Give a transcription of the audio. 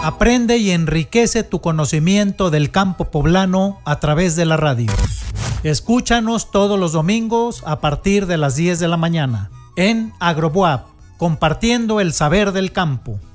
Aprende y enriquece tu conocimiento del campo poblano a través de la radio. Escúchanos todos los domingos a partir de las 10 de la mañana en Agrobuap, compartiendo el saber del campo.